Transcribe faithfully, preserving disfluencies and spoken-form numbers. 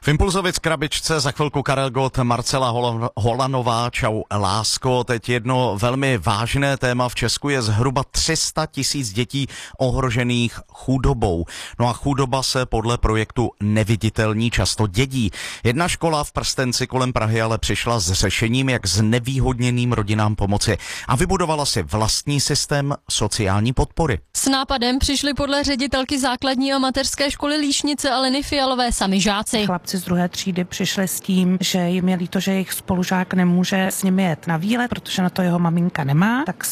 V Impulzovic krabičce za chvilku Karel Gott, Marcela Holanová, čau lásko. Teď jedno velmi vážné téma. V Česku je zhruba tři sta tisíc dětí ohrožených chudobou. No a chudoba se podle projektu Neviditelní často dědí. Jedna škola v prstenci kolem Prahy ale přišla s řešením, jak znevýhodněným rodinám pomoci a vybudovala si vlastní systém sociální podpory. S nápadem přišli podle ředitelky základní a mateřské školy Líšnice Aleny Fialové sami žáci. Chlapci z druhé třídy přišli s tím, že jim je líto, že jejich spolužák nemůže s nimi jet na výlet, protože na to jeho maminka nemá, tak